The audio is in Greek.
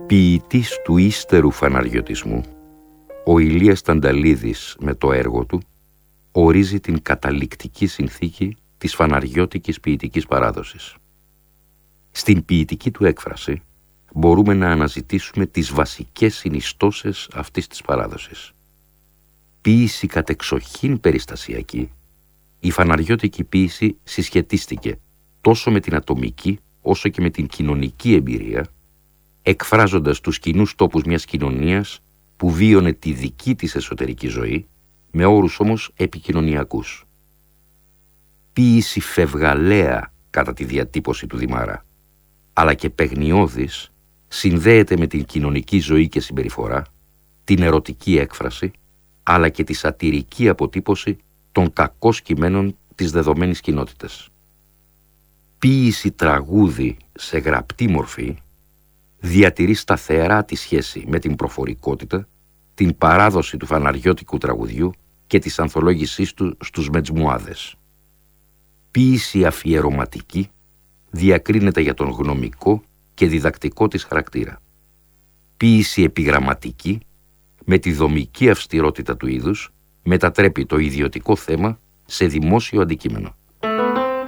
Ποιητής του ύστερου φαναριωτισμού, ο Ηλίας Τανταλίδης με το έργο του ορίζει την καταληκτική συνθήκη της φαναριώτικης ποιητικής παράδοσης. Στην ποιητική του έκφραση μπορούμε να αναζητήσουμε τις βασικές συνιστώσεις αυτής της παράδοσης. Ποίηση κατεξοχήν περιστασιακή, η φαναριώτικη ποίηση συσχετίστηκε τόσο με την ατομική όσο και με την κοινωνική εμπειρία, εκφράζοντας τους κοινούς τόπους μιας κοινωνίας που βίωνε τη δική της εσωτερική ζωή, με όρους όμως επικοινωνιακούς. Ποίηση φευγαλαία κατά τη διατύπωση του Δημάρα, αλλά και παιγνιώδης, συνδέεται με την κοινωνική ζωή και συμπεριφορά, την ερωτική έκφραση, αλλά και τη σατυρική αποτύπωση των κακώς κειμένων της δεδομένης κοινότητας. Ποίηση τραγούδι σε γραπτή μορφή διατηρεί σταθερά τη σχέση με την προφορικότητα, την παράδοση του φαναριώτικου τραγουδιού και της ανθολόγησής του στους μετσμουάδες. Ποίηση αφιερωματική διακρίνεται για τον γνωμικό και διδακτικό της χαρακτήρα. Ποίηση επιγραμματική, με τη δομική αυστηρότητα του είδους, μετατρέπει το ιδιωτικό θέμα σε δημόσιο αντικείμενο.